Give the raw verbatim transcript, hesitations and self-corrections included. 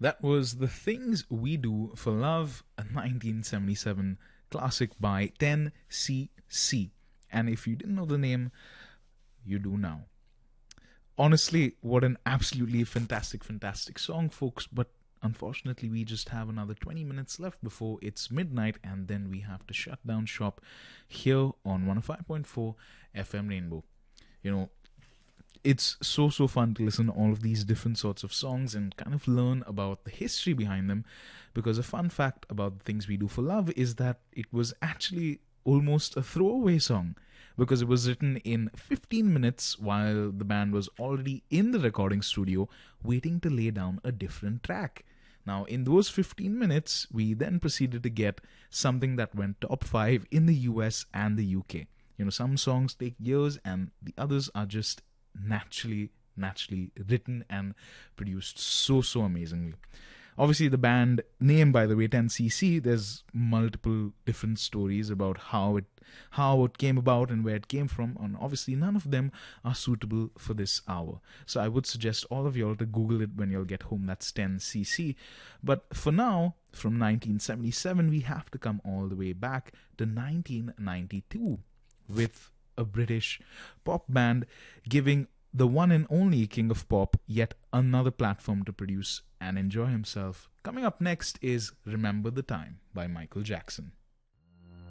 That was The Things We Do for Love, a nineteen seventy-seven classic by ten C C. And if you didn't know the name, you do now. Honestly, what an absolutely fantastic, fantastic song, folks. But unfortunately, we just have another twenty minutes left before it's midnight, and then we have to shut down shop here on one oh five point four F M Rainbow. You know, it's so so fun to listen to all of these different sorts of songs and kind of learn about the history behind them, because a fun fact about The Things We Do for Love is that it was actually almost a throwaway song, because it was written in fifteen minutes while the band was already in the recording studio waiting to lay down a different track. Now, in those fifteen minutes, we then proceeded to get something that went top five in the U S and the U K. You know, some songs take years and the others are just naturally naturally written and produced so so amazingly. Obviously, the band name, by the way, ten C C, there's multiple different stories about how it how it came about and where it came from, and obviously none of them are suitable for this hour. So I would suggest all of y'all to Google it when you'll get home. That's ten C C. But for now, from nineteen seventy-seven, we have to come all the way back to nineteen ninety-two with a British pop band giving the one and only King of Pop yet another platform to produce and enjoy himself. Coming up next is Remember the Time by Michael Jackson.